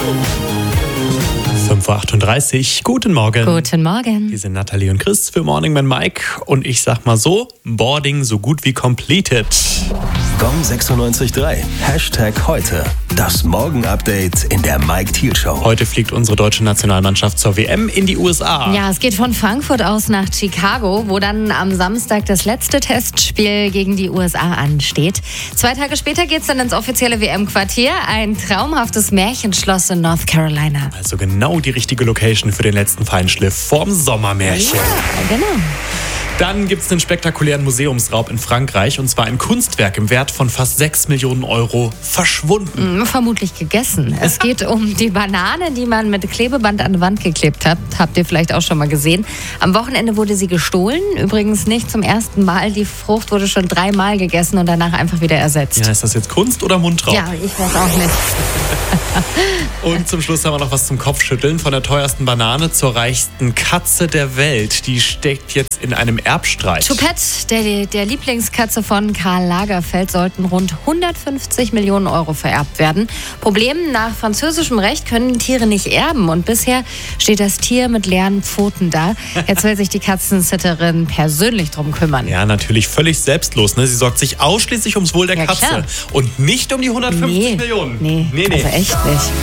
5:38 Uhr, guten Morgen. Guten Morgen. Wir sind Nathalie und Chris für Morning Man Mike und ich sag mal so, Boarding so gut wie completed. Gong 96.3, #heute. Das Morgen-Update in der Mike Thiel Show. Heute fliegt unsere deutsche Nationalmannschaft zur WM in die USA. Ja, es geht von Frankfurt aus nach Chicago, wo dann am Samstag das letzte Testspiel gegen die USA ansteht. 2 Tage später geht's dann ins offizielle WM-Quartier, ein traumhaftes Märchenschloss in North Carolina. Also genau die richtige Location für den letzten Feinschliff vorm Sommermärchen. Ja, genau. Dann gibt es einen spektakulären Museumsraub in Frankreich und zwar ein Kunstwerk im Wert von fast 6 Millionen Euro verschwunden. Vermutlich gegessen. Es geht um die Banane, die man mit Klebeband an die Wand geklebt hat. Habt ihr vielleicht auch schon mal gesehen. Am Wochenende wurde sie gestohlen. Übrigens nicht zum ersten Mal. Die Frucht wurde schon 3 Mal gegessen und danach einfach wieder ersetzt. Ja, ist das jetzt Kunst oder Mundraub? Ja, ich weiß auch nicht. Und zum Schluss haben wir noch was zum Kopfschütteln. Von der teuersten Banane zur reichsten Katze der Welt. Die steckt jetzt in einem Erbstreit. Choupette, der Lieblingskatze von Karl Lagerfeld, sollten rund 150 Millionen Euro vererbt werden. Problem, nach französischem Recht können Tiere nicht erben. Und bisher steht das Tier mit leeren Pfoten da. Jetzt will sich die Katzensitterin persönlich drum kümmern. Ja, natürlich völlig selbstlos. Ne? Sie sorgt sich ausschließlich ums Wohl der Katze. Klar. Und nicht um die 150 Millionen. Nee, also echt nicht.